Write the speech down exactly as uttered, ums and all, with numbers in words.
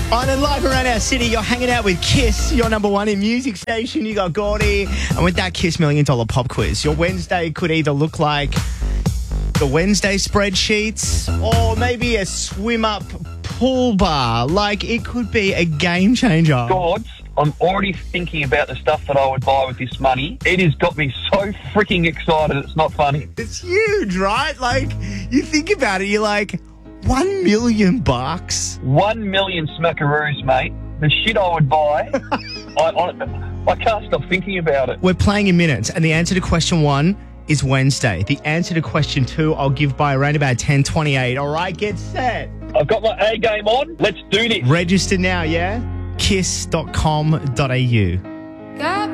On and live around our city, you're hanging out with Kiss, your number one in music station. You got Gordy. And with that Kiss Million Dollar Pop Quiz, your Wednesday could either look like the Wednesday spreadsheets or maybe a swim-up pool bar. Like, it could be a game changer. Gods, I'm already thinking about the stuff that I would buy with this money. It has got me so freaking excited, it's not funny. It's huge, right? Like, you think about it, you're like, one million bucks? One million smackaroos, mate. The shit I would buy, I, I, I can't stop thinking about it. We're playing in minutes, and the answer to question one is Wednesday. The answer to question two, I'll give by around about ten twenty-eight. All right, get set. I've got my A game on. Let's do this. Register now, yeah? kiss dot com dot a u.